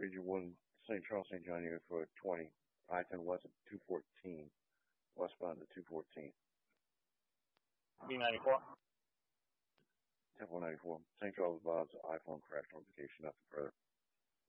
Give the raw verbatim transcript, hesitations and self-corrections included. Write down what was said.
Region one, Saint Charles, Saint John here for twenty. I ten west at two fourteen. Westbound at two fourteen. B ninety-four. ten four ninety-four. Saint Charles Bob's iPhone crash notification, nothing further.